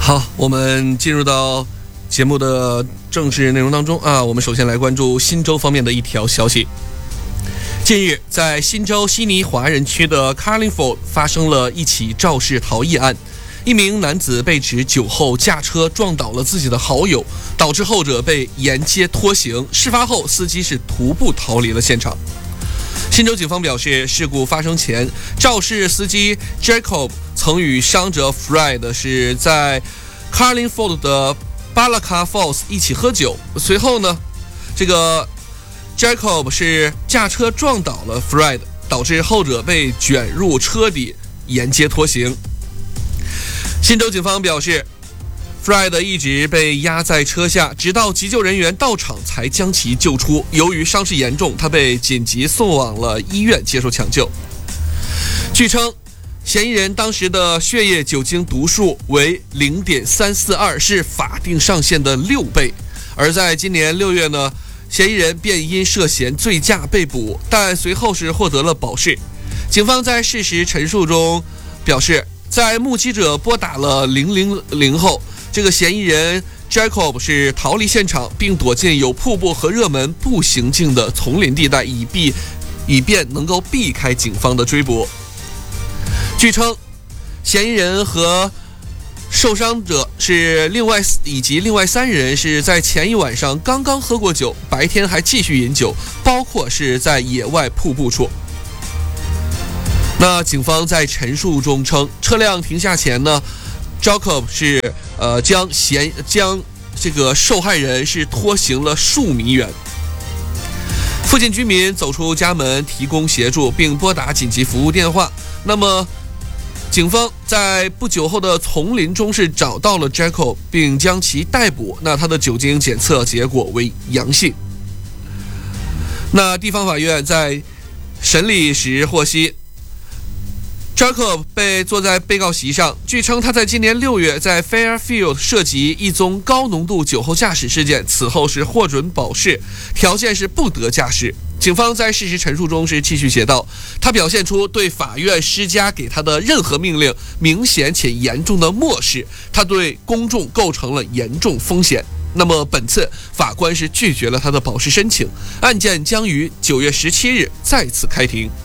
好，我们进入到节目的正式内容当中啊。我们首先来关注新州方面的一条消息。近日，在新州悉尼华人区的 Carlingford 发生了一起肇事逃逸案，一名男子被指酒后驾车撞倒了自己的好友，导致后者被沿街拖行。事发后，司机是徒步逃离了现场。新州警方表示，事故发生前，肇事司机 Jacob 曾与伤者 Fred 是在 Carlingford 的 Balaka Falls 一起喝酒。随后呢，这个 Jacob 是驾车撞倒了 Fred， 导致后者被卷入车底，沿街拖行。新州警方表示，Fred 一直被压在车下，直到急救人员到场才将其救出。由于伤势严重，他被紧急送往了医院接受抢救。据称，嫌疑人当时的血液酒精读数为 0.342， 是法定上限的6倍。而在今年6月呢，嫌疑人便因涉嫌醉驾被捕，但随后是获得了保释。警方在事实陈述中表示，在目击者拨打了000后，这个嫌疑人 Jacob 是逃离现场，并躲进有瀑布和热门步行径的丛林地带，以便能够避开警方的追捕。据称，嫌疑人和受伤者是另外3人是在前一晚上刚刚喝过酒，白天还继续饮酒，包括是在野外瀑布处。那警方在陈述中称，车辆停下前呢，Jacob 是将这个受害人是拖行了数米远。附近居民走出家门提供协助，并拨打紧急服务电话。那么警方在不久后的丛林中是找到了 Jacob， 并将其逮捕。那他的酒精检测结果为阳性。那地方法院在审理时获悉， Jacob 被坐在被告席上。据称，他在今年6月在 Fairfield 涉及一宗高浓度酒后驾驶事件，此后是获准保释，条件是不得驾驶。警方在事实陈述中是继续写道，他表现出对法院施加给他的任何命令明显且严重的漠视，他对公众构成了严重风险。那么本次法官是拒绝了他的保释申请，案件将于9月17日再次开庭。